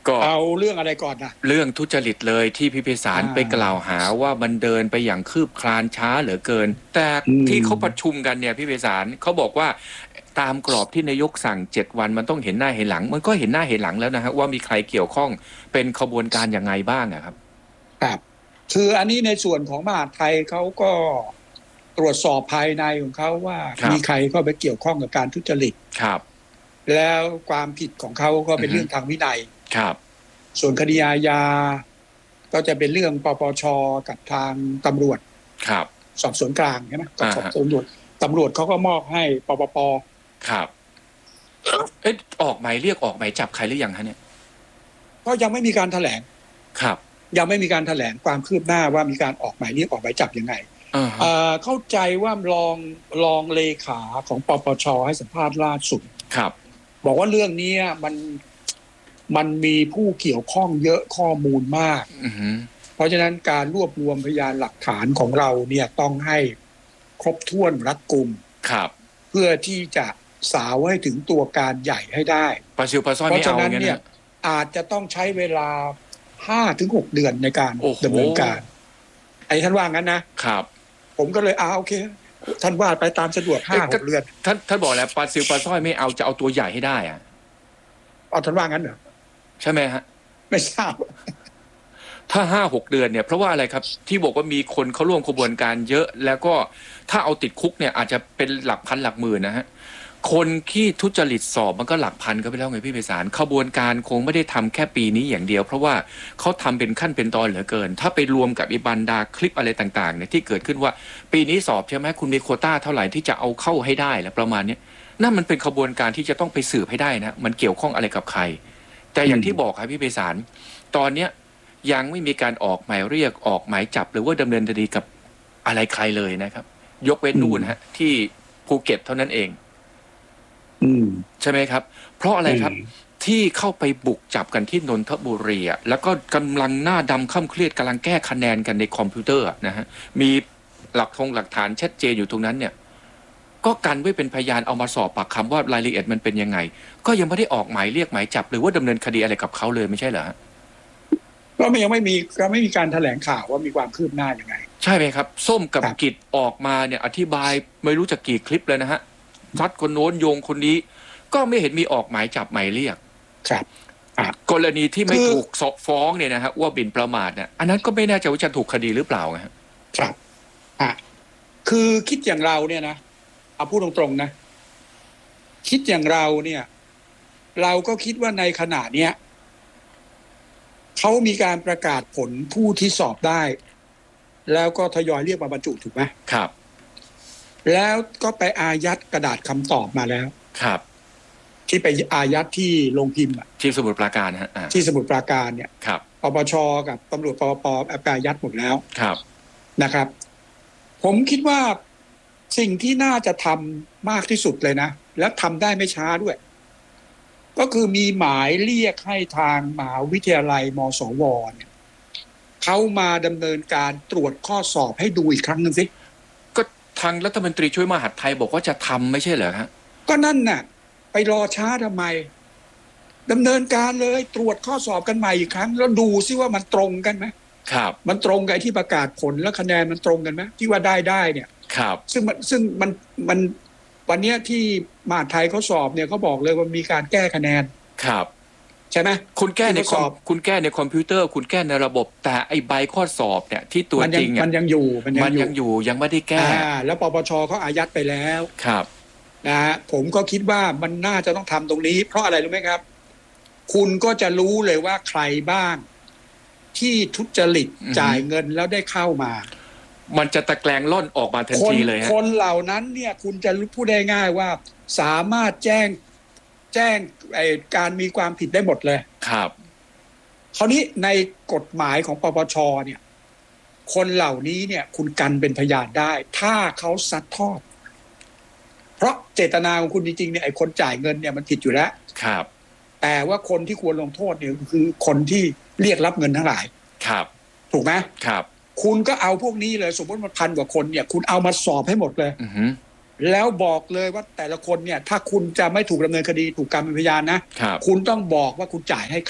ก็เอาเรื่องอะไรก่อนนะเรื่องทุจริตเลยที่พิพิสารไปกล่าวหาว่ามันเดินไปอย่างคืบคลานช้าเหลือเกินแต่ที่เขาประชุมกันเนี่ยพิพิสารเขาบอกว่าตามกรอบที่นายกสั่ง7 วันมันต้องเห็นหน้าเห็นหลังมันก็เห็นหน้าเห็นหลังแล้วนะฮะว่ามีใครเกี่ยวข้องเป็นขบวนการยังไงบ้างอะครับครับคืออันนี้ในส่วนของมหาดไทยเขาก็ตรวจสอบภายในของเขาว่ามีใครเข้าไปเกี่ยวข้องกับการทุจริตครับแล้วความผิดของเขาก็เป็นเรื่องทางวินัยครับส่วนคดีอาญาก็จะเป็นเรื่องปปชกับทางตำรวจครับสอบสวนกลางใช่ไหมกับสอบสวนตำรวจเขาก็มอบให้ปปปครับเอ๊ะออกหมายเรียกออกหมายจับใครหรือยังฮะเนี่ยก็ยังไม่มีการแถลงครับยังไม่มีการแถลงความคืบหน้าว่ามีการออกหมายเรียกออกหมายจับยังไงเข้าใจว่ารองเลขาของปปชให้สัมภาษณ์ล่าสุดครับบอกว่าเรื่องนี้มันมีผู้เกี่ยวข้องเยอะข้อมูลมากเพราะฉะนั้นการรวบรวมพยานหลักฐานของเราเนี่ยต้องให้ครบถ้วนรัดกุมครับเพื่อที่จะสาวให้ถึงตัวการใหญ่ให้ได้ปลาซิวปลาซ่อนเพราะฉะนั้นเนี่ยอาจจะต้องใช้เวลา 5-6 เดือนในการดำเนินการไอ้ท่านว่างั้นนะครับผมก็เลยโอเคท่านว่าไปตามสะดวก 5-6 เดือนท่านบอกแล้วปลาซิวปลาซ่อยไม่เอาจะเอาตัวใหญ่ให้ได้อะท่านว่างั้นเหรอใช่ไหมฮะไม่ทราบถ้า5-6 เดือนเนี่ยเพราะว่าอะไรครับที่บอกว่ามีคนเขาร่วมขบวนการเยอะแล้วก็ถ้าเอาติดคุกเนี่ยอาจจะเป็นหลักพันหลักหมื่นนะฮะคนที่ทุจริตสอบมันก็หลักพันก็ไปแล้วไงพี่ไพศาลขบวนการคงไม่ได้ทำแค่ปีนี้อย่างเดียวเพราะว่าเขาทำเป็นขั้นเป็นตอนเหลือเกินถ้าไปรวมกับบรรดาคลิปอะไรต่างๆเนี่ยที่เกิดขึ้นว่าปีนี้สอบใช่ไหมคุณมีโควต้าเท่าไหร่ที่จะเอาเข้าให้ได้และประมาณนี้นั่นมันเป็นขบวนการที่จะต้องไปสืบให้ได้นะมันเกี่ยวข้องอะไรกับใครแต่อย่างที่บอกครับพี่ไพศาลตอนเนี้ยยังไม่มีการออกหมายเรียกออกหมายจับหรือว่าดำเนินคดีกับอะไรใครเลยนะครับยกเว้นนู่นฮะที่ภูเก็ตเท่านั้นเองใช่ไหมครับเพราะอะไรครับที่เข้าไปบุกจับกันที่นนทบุรีแล้วก็กำลังหน้าดำค่ำเครียดกำลังแก้คะแนนกันในคอมพิวเตอร์นะฮะมีหลักฐานชัดเจนอยู่ตรงนั้นเนี่ยก็กันไว้เป็นพยานเอามาสอบปากคำว่ารายละเอียดมันเป็นยังไงก็ยังไม่ได้ออกหมายเรียกหมายจับหรือว่าดำเนินคดีอะไรกับเขาเลยไม่ใช่เหรอก็ยังไม่มีการแถลงข่าวว่ามีความคืบหน้ายังไงใช่ไหมครับส้มกับกิจออกมาเนี่ยอธิบายไม่รู้จะกี่คลิปเลยนะฮะซัดคนโน้นโยงคนนี้ก็ไม่เห็นมีออกหมายจับหมายเรียกครับกรณีที่ไม่ถูกฟ้องเนี่ยนะฮะว่าบินประมาทเนี่ยอันนั้นก็ไม่แน่ใจว่าจะถูกคดีหรือเปล่าครับคือคิดอย่างเราเนี่ยนะเอาพูดตรงๆนะคิดอย่างเราเนี่ยเราก็คิดว่าในขณะเนี้ยเขามีการประกาศผลผู้ที่สอบได้แล้วก็ทยอยเรียกมาบรรจุถูกไหมครับแล้วก็ไปอายัดกระดาษคำตอบมาแล้วครับที่ไปอายัดที่โรงพิมพ์ที่สมุทรปราการฮะที่สมุทรปราการเนี่ยครับปปชกับตำรวจปปอายัดหมดแล้วครับนะครับผมคิดว่าสิ่งที่น่าจะทำมากที่สุดเลยนะและทำได้ไม่ช้าด้วยก็คือมีหมายเรียกให้ทางมหาวิทยาลัยมศวเนี่ยเขามาดำเนินการตรวจข้อสอบให้ดูอีกครั้งหนึ่งสิก็ทางรัฐมนตรีช่วยมหาดไทยบอกว่าจะทำไม่ใช่เหรอฮะก็นั่นน่ะไปรอช้าทำไมดำเนินการเลยตรวจข้อสอบกันใหม่อีกครั้งแล้วดูซิว่ามันตรงกันไหมครับมันตรงกับที่ประกาศผลแล้วคะแนนมันตรงกันไหมที่ว่าได้เนี่ยครับซึ่งมันวันนี้ที่มหาดไทยเขาสอบเนี่ยเขาบอกเลยว่ามีการแก้คะแนนครับใช่ไหมคุณแก้ในคุณแก้ในคอมพิวเตอร์คุณแก้ในระบบแต่ไอ้ใบข้อสอบเนี่ยที่ตัวจริงมันยังอยู่ยังไม่ได้แก้แล้วปปชเขาอายัดไปแล้วครับนะผมก็คิดว่ามันน่าจะต้องทำตรงนี้เพราะอะไรรู้ไหมครับคุณก็จะรู้เลยว่าใครบ้างที่ทุจริตจ่ายเงินแล้วได้เข้ามามันจะตะแกรงล่อนออกมาทันทีเลยคนเหล่านั้นเนี่ยคุณจะพูดได้ง่ายว่าสามารถแจ้งการมีความผิดได้หมดเลยครับคราวนี้ในกฎหมายของปปชเนี่ยคนเหล่านี้เนี่ยคุณกันเป็นพยานได้ถ้าเขาซัดทอดเพราะเจตนาของคุณจริงๆเนี่ยไอ้คนจ่ายเงินเนี่ยมันผิดอยู่แล้วครับแต่ว่าคนที่ควรลงโทษเนี่ยคือคนที่เรียกรับเงินทั้งหลายครับถูกไหมครับคุณก็เอาพวกนี้เลยสมมติมัน1,000 กว่าคนเนี่ยคุณเอามาสอบให้หมดเลยแล้วบอกเลยว่าแต่ละคนเนี่ยถ้าคุณจะไม่ถูกดำเนินคดีถูกกรรมเป็นพยานนะคุณต้องบอกว่าคุณจ่ายให้ใคร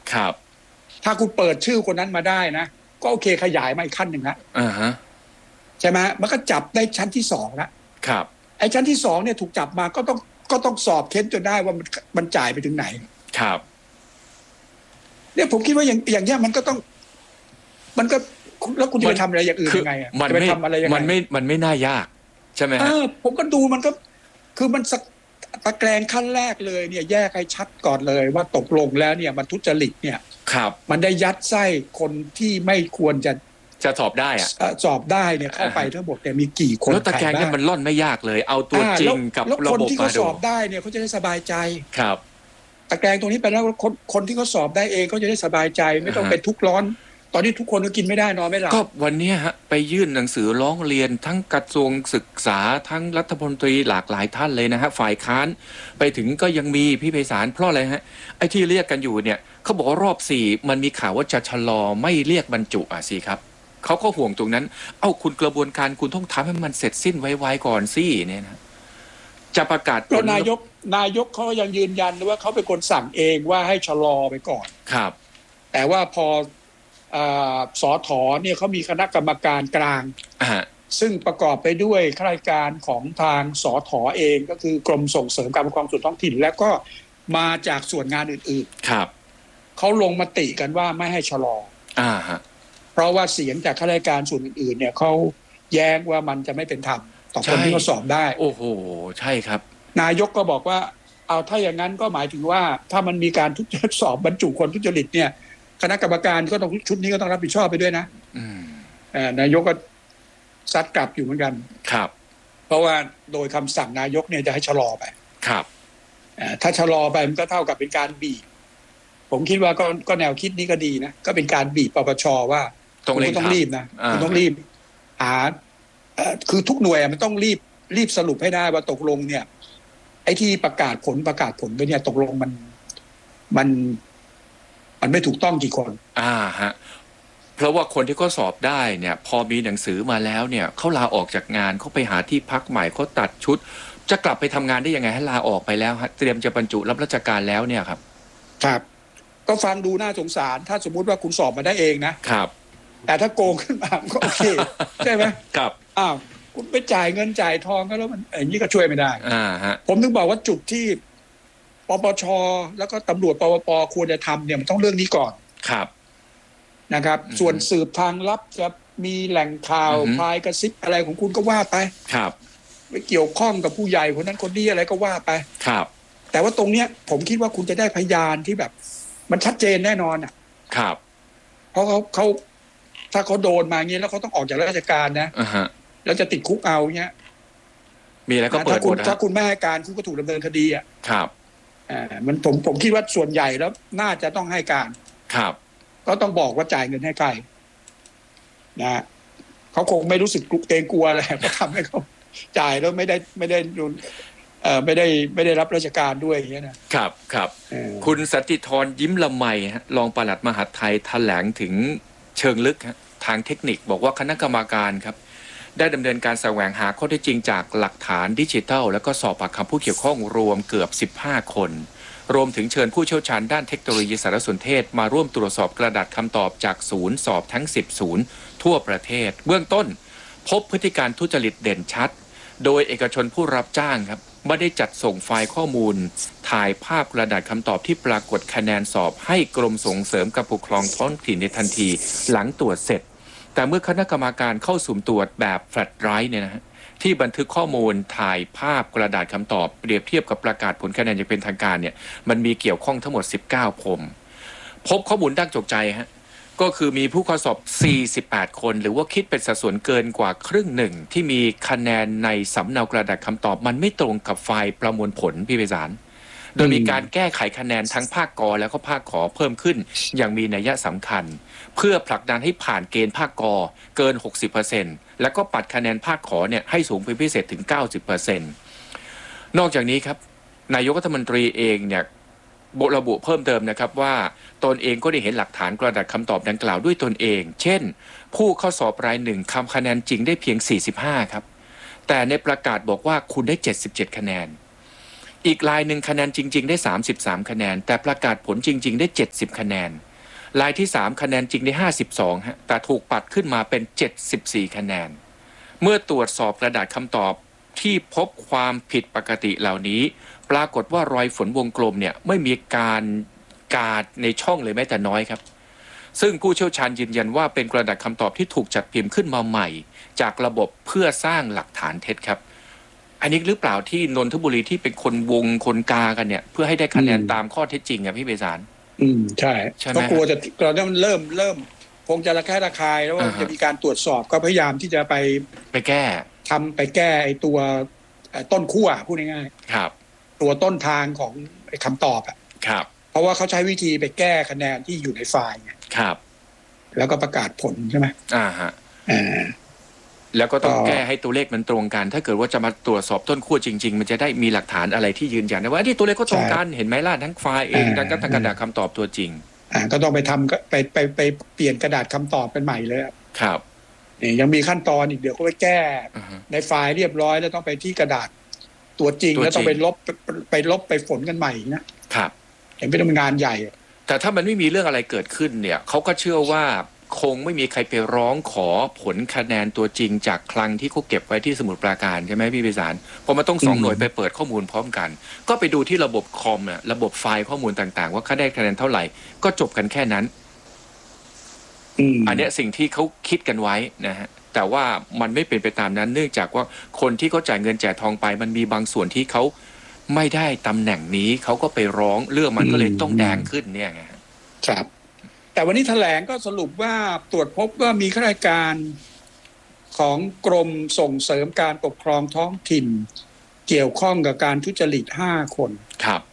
ครับถ้าคุณเปิดชื่อคนนั้นมาได้นะก็โอเคขยายมาอีกขั้นหนึ่งละฮะใช่ไหมมันก็จับได้ชั้นที่สองละครับไอ้ชั้นที่สองเนี่ยถูกจับมาก็ต้องสอบเค้นจนได้ว่ามันจ่ายไปถึงไหนครับเนี่ยผมคิดว่าอย่างเงี้ยมันก็ต้องมันก็แล้วคุณจะไปทำอะไรอย่างอื่นยังไงมันจะไปทำอะไรยังไงมันไม่น่ายากใช่ไหมฮะผมก็ดูมันก็คือมันตะแกรงขั้นแรกเลยเนี่ยแยกให้ชัดก่อนเลยว่าตกลงแล้วเนี่ยมันทุจริตเนี่ยครับมันได้ยัดไส้คนที่ไม่ควรจะสอบได้อะสอบได้เนี่ยเข้าไปทั้งหมดเนี่ยมีกี่คนแล้วตะแกรงเนี่ยมันล่อนไม่ยากเลยเอาตัวจริงกับระบบคนที่เขามาดูสอบได้เนี่ยเขาจะได้สบายใจครับตะแกรงตรงนี้ไปแล้วคนที่เขาสอบได้เองก็จะได้สบายใจไม่ต้องเป็นทุกข์ร้อนตอนนี้ทุกคนก็กินไม่ได้นอนไม่หลับก็วันนี้ฮะไปยื่นหนังสือร้องเรียนทั้งกระทรวงศึกษาทั้งรัฐมนตรีหลากหลายท่านเลยนะฮะฝ่ายค้านไปถึงก็ยังมีพี่ไพศาลเพราะอะไรฮะไอ้ที่เรียกกันอยู่เนี่ยเขาบอกว่ารอบ4มันมีข่าวว่าจะชะลอไม่เรียกบรรจุสิครับเขาก็ห่วงตรงนั้นเอ้าคุณกระบวนการคุณต้องทำให้มันเสร็จสิ้นไวๆก่อนสิเนี่ยนะจะประกาศแล้วนายกเขายังยืนยันว่าเขาเป็นคนสั่งเองว่าให้ชะลอไปก่อนครับแต่ว่าพอสถเนี่ยเขามีคณะกรรมการกลางซึ่งประกอบไปด้วยข้าราชการของทางสถเองก็คือกรมส่งเสริมการปกครองส่วนท้องถิ่นและก็มาจากส่วนงานอื่นๆครับเขาลงมติกันว่าไม่ให้ชะลอเพราะว่าเสียงจากข้าราชการส่วนอื่นๆเนี่ยเขาแย้งว่ามันจะไม่เป็นธรรมต่อคนที่เขาสอบได้โอ้โหใช่ครับนายกก็บอกว่าเอาถ้าอย่างนั้นก็หมายถึงว่าถ้ามันมีการทุจริตสอบบรรจุคนทุจริตเนี่ยคณะกรรมการก็ต้องชุดนี้ก็ต้องรับผิดชอบไปด้วยนะนายกก็ซัดกลับอยู่เหมือนกันครับเพราะว่าโดยคำสั่งนายกเนี่ยจะให้ชะลอไปครับถ้าชะลอไปมันก็เท่ากับเป็นการบีบผมคิดว่าก็แนวคิดนี้ก็ดีนะก็เป็นการบีบปปชว่าต้องรีบนะต้องรีบหาคือทุกหน่วยมันต้องรีบสรุปให้ได้ว่าตกลงเนี่ยไอ้ที่ประกาศผลไปเนี่ยตกลงมันไม่ถูกต้องกี่คนฮะเพราะว่าคนที่เขาสอบได้เนี่ยพอมีหนังสือมาแล้วเนี่ยเขาลาออกจากงานเขาไปหาที่พักใหม่เขาตัดชุดจะกลับไปทำงานได้ยังไงให้ลาออกไปแล้วฮะเตรียมจะบรรจุรับราชการแล้วเนี่ยครับครับก็ฟังดูน่าสงสารถ้าสมมุติว่าคุณสอบมาได้เองนะครับแต่ถ้าโกงขึ้นมาก็โอเคใช่ไหมครับคุณไปจ่ายเงินจ่ายทองก็แล้วมันอย่างนี้ก็ช่วยไม่ได้ผมถึงบอกว่าจุดที่ปปชแล้วก็ตำรวจปปปควรจะทำเนี่ยมันต้องเรื่องนี้ก่อนครับนะครับส่วนสืบทางลับจะมีแหล่งข่าวพายกระซิบอะไรของคุณก็ว่าไปครับไปเกี่ยวข้องกับผู้ใหญ่คนนั้นคนนี้อะไรก็ว่าไปครับแต่ว่าตรงเนี้ยผมคิดว่าคุณจะได้พยานที่แบบมันชัดเจนแน่นอนครับเพราะเขาถ้าเขาโดนมาอย่างนี้แล้วเขาต้องออกจากราชการนะแล้วจะติดคุกเอาเงี้ยมีอะไรก็เปิดหมดถ้าคุณไม่ให้การคุณก็ถูกดำเนินคดีครับมันผมคิดว่าส่วนใหญ่แล้วน่าจะต้องให้การครับก็ต้องบอกว่าจ่ายเงินให้ใครนะเขาคงไม่รู้สึกเกรงกลัวอะไรก็ทำให้เขาจ่ายแล้วไม่ได้รับราชการด้วยอย่างเงี้ยนะครับคุณสันติธรยิ้มละไมฮะรองปลัดมหาดไทยแถลงถึงเชิงลึกทางเทคนิคบอกว่าคณะกรรมการครับได้ดำเนินการแสวงหาข้อเท็จจริงจากหลักฐานดิจิทัลแล้วก็สอบปากคำผู้เกี่ยวข้องรวมเกือบ15คนรวมถึงเชิญผู้เชี่ยวชาญด้านเทคโนโลยีสารสนเทศมาร่วมตรวจสอบกระดาษคำตอบจากศูนย์สอบทั้ง10ศูนย์ทั่วประเทศเบื้องต้นพบพฤติการทุจริตเด่นชัดโดยเอกชนผู้รับจ้างครับไม่ได้จัดส่งไฟล์ข้อมูลถ่ายภาพกระดาษคำตอบที่ปรากฏคะแนนสอบให้กรมส่งเสริมการปกครองท้องถิ่นในทันทีหลังตรวจเสร็จแต่เมื่อคณะกรรมการเข้าสุ่มตรวจแบบแฟลชไดรฟ์เนี่ยนะฮะที่บันทึกข้อมูลถ่ายภาพกระดาษคำตอบเปรียบเทียบกับประกาศผลคะแนนอย่างเป็นทางการเนี่ยมันมีเกี่ยวข้องทั้งหมด19คนพบข้อมูลด้านจกใจฮะก็คือมีผู้เข้าสอบ48คนหรือว่าคิดเป็นสัดส่วนเกินกว่าครึ่งหนึ่งที่มีคะแนนในสำเนากระดาษคำตอบมันไม่ตรงกับไฟล์ประมวลผลพี่ไพศาลโดยมีการแก้ไขคะแนนทั้งภาคกแล้วก็ภาคขอเพิ่มขึ้นอย่างมีนัยสำคัญเพื่อผลักดันให้ผ่านเกณฑ์ภาคกเกิน 60% แล้วก็ปัดคะแนนภาคขอเนี่ยให้สูงเป็นพิเศษถึง 90% นอกจากนี้ครับนายกรัฐมนตรีเองเนี่ยระบุเพิ่มเติมนะครับว่าตนเองก็ได้เห็นหลักฐานกระดาษคำตอบดังกล่าวด้วยตนเองเช่นผู้เข้าสอบรายหนึ่งทำคะแนนจริงได้เพียง45ครับแต่ในประกาศบอกว่าคุณได้77คะแนนอีกรายหนึ่งคะแนนจริงๆได้33คะแนนแต่ประกาศผลจริงๆได้70คะแนนรายที่3คะแนนจริงได้52ฮะแต่ถูกปัดขึ้นมาเป็น74คะแนนเมื่อตรวจสอบกระดาษคำตอบที่พบความผิดปกติเหล่านี้ปรากฏว่ารอยฝนวงกลมเนี่ยไม่มีการกาดในช่องเลยแม้แต่น้อยครับซึ่งผู้เชี่ยวชาญยืนยันว่าเป็นกระดาษคำตอบที่ถูกจัดพิมพ์ขึ้นมาใหม่จากระบบเพื่อสร้างหลักฐานเท็จครับอันนี้หรือเปล่าที่นนทบุรีที่เป็นคนวงคนกากันเนี่ยเพื่อให้ได้คะแนนตามข้อเท็จจริงอะพี่เบสารใช่ก็กลัวจะตอนนั้นเริ่มคงจะระแคะระคายแล้วว่าจะมีการตรวจสอบก็พยายามที่จะไปแก้ไปแก้ไอ้ตัวต้นขั้วพูดง่ายๆครับตัวต้นทางของไอ้คำตอบอ่ะครับเพราะว่าเขาใช้วิธีไปแก้คะแนนที่อยู่ในไฟล์ไงครับแล้วก็ประกาศผลใช่ไหมฮะแล้วก็ต้องแก้ให้ตัวเลขมันตรงกันถ้าเกิดว่าจะมาตรวจสอบต้นขั้วจริงๆมันจะได้มีหลักฐานอะไรที่ยืนยันได้ว่าที่ตัวเลขก็ตรงกันเห็นไหมล่ะทั้งไฟล์เองทั้งกระดาษคำตอบตัวจริงก็ต้องไปทำก็ไปเปลี่ยนกระดาษคำตอบเป็นใหม่เลยครับนี่ยังมีขั้นตอนอีกเดี๋ยวก็ไปแก้ในไฟล์เรียบร้อยแล้วต้องไปที่กระดาษตัวจริงแล้วต้องไปลบไปฝนกันใหม่นะครับเห็นเป็นงานใหญ่แต่ถ้ามันไม่มีเรื่องอะไรเกิดขึ้นเนี่ยเขาก็เชื่อว่าคงไม่มีใครไปร้องขอผลคะแนนตัวจริงจากคลังที่เขาเก็บไว้ที่สมุทรปราการใช่ไหมพี่พิสารเพราะมันต้อง2หน่วยไปเปิดข้อมูลพร้อมกันก็ไปดูที่ระบบคอมเนี่ยระบบไฟล์ข้อมูลต่างๆว่าเขาได้คะแนนเท่าไหร่ก็จบกันแค่นั้นอันนี้สิ่งที่เขาคิดกันไว้นะฮะแต่ว่ามันไม่เป็นไปตามนั้นเนื่องจากว่าคนที่เขาจ่ายเงินจ่ายทองไปมันมีบางส่วนที่เขาไม่ได้ตำแหน่งนี้เขาก็ไปร้องเรื่องมันก็เลยต้องแดงขึ้นเนี่ยไงครับแต่วันนี้แถลงก็สรุปว่าตรวจพบว่ามีข้าราชการของกรมส่งเสริมการปกครองท้องถิ่นเกี่ยวข้องกับการทุจริต5 คนครับ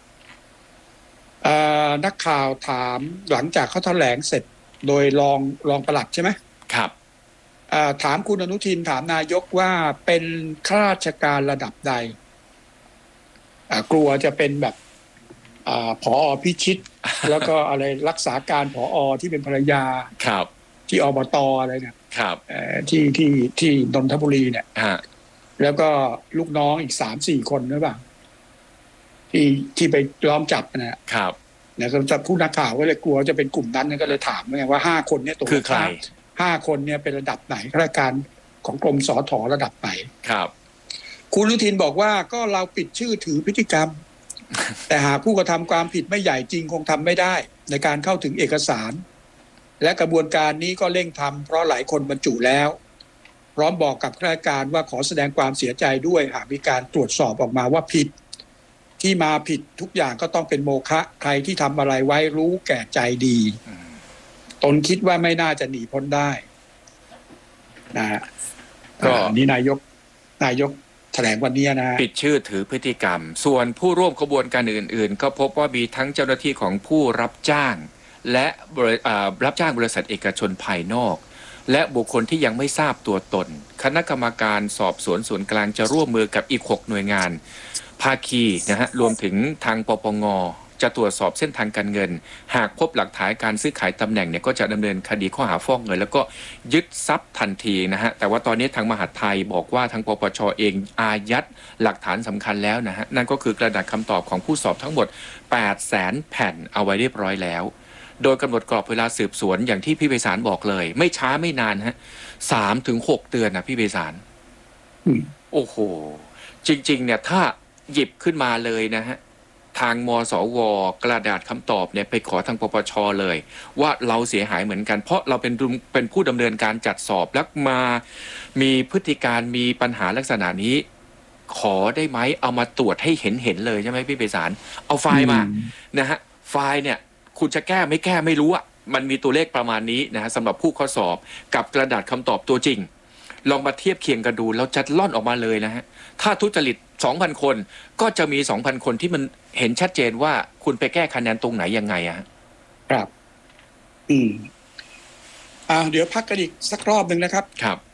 นักข่าวถามหลังจากเขาแถลงเสร็จโดยรองปลัดใช่ไหมครับถามคุณอนุทินถามนายกว่าเป็นข้าราชการระดับใดกลัวจะเป็นแบบผอ.พิชิตแล้วก็อะไรรักษาการผอ.ที่เป็นภรรยาครับที่อบต.อะไรเนี่ยครับที่นนทบุรีเนี่ยแล้วก็ลูกน้องอีก3-4 คนหรือเปล่าที่ไปล้อมจับนะครับเนี่ยก็จะผู้นักข่าวก็เลยกลัวจะเป็นกลุ่มนั้นก็เลยถามว่า5 คนเนี่ยตัวคือใคร 5 คนเนี่ยเป็นระดับไหนข้าราชการของกรมสฐ.ระดับไหนครับคุณอนุทินบอกว่าก็เราปิดชื่อถือพฤติกรรมแต่หากผู้กระทำความผิดไม่ใหญ่จริงคงทำไม่ได้ในการเข้าถึงเอกสารและกระบวนการนี้ก็เร่งทำเพราะหลายคนบรรจุแล้วพร้อมบอกกับข้าราชการว่าขอแสดงความเสียใจด้วยหากมีการตรวจสอบออกมาว่าผิดที่มาผิดทุกอย่างก็ต้องเป็นโมฆะใครที่ทำอะไรไว้รู้แก่ใจดีตนคิดว่าไม่น่าจะหนีพ้นได้นะก็นี่นายกแถลงวันนี้นะปิดชื่อถือพฤติกรรมส่วนผู้ร่วมขบวนการอื่นๆก็พบว่ามีทั้งเจ้าหน้าที่ของผู้รับจ้างและรับจ้างบริษัทเอกชนภายนอกและบุคคลที่ยังไม่ทราบตัวตนคณะกรรมการสอบสวนส่วนกลางจะร่วมมือกับอีก6 หน่วยงานภาคีนะฮะรวมถึงทางปปง.จะตรวจสอบเส้นทางการเงินหากพบหลักฐานการซื้อขายตำแหน่งเนี่ยก็จะดำเนินคดีข้อหาฟอกเงินแล้วก็ยึดทรัพย์ทันทีนะฮะแต่ว่าตอนนี้ทางมหาดไทยบอกว่าทางปปช.เองอายัดหลักฐานสำคัญแล้วนะฮะนั่นก็คือกระดาษคำตอบของผู้สอบทั้งหมด 800,000 แผ่นเอาไว้เรียบร้อยแล้วโดยกำหนดกรอบเวลาสืบสวนอย่างที่พี่ไพศาลบอกเลยไม่ช้าไม่นานฮะ3-6 เดือนนะพี่ไพศาลโอ้โหจริงๆเนี่ยถ้าหยิบขึ้นมาเลยนะฮะทางมสวกระดาษคำตอบเนี่ยไปขอทางปปช.เลยว่าเราเสียหายเหมือนกันเพราะเราเป็นผู้ดำเนินการจัดสอบแล้วมามีพฤติการมีปัญหาลักษณะนี้ขอได้ไหมเอามาตรวจให้เห็นเลยใช่ไหมพี่ไพศาลเอาไฟล์มานะฮะไฟล์เนี่ยคุณจะแก้ไม่รู้อ่ะมันมีตัวเลขประมาณนี้นะฮะสำหรับผู้ข้อสอบกับกระดาษคำตอบตัวจริงลองมาเทียบเคียงกันดูเราจะล่อนออกมาเลยนะฮะถ้าทุจริต 2,000 คนก็จะมี 2,000 คนที่มันเห็นชัดเจนว่าคุณไปแก้คะแนนตรงไหนยังไงอะครับเดี๋ยวพักกันอีกสักรอบหนึ่งนะครับครับ